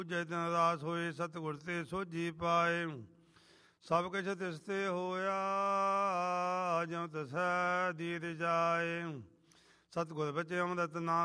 ਜੈ ਦਿਨ ਰਾਸ ਹੋਏ ਸਤਿਗੁਰ ਤੇ ਸੋਝੀ ਪਾਏ। ਸਭ ਕੁਛ ਤਿਸ ਤੇ ਹੋਇਆ ਜਿਉ ਤਸੈ ਦੀਦ ਜਾਏ। ਸਤਿਗੁਰ ਵਿੱਚ ਅੰਮ੍ਰਿਤ ਨਾਮ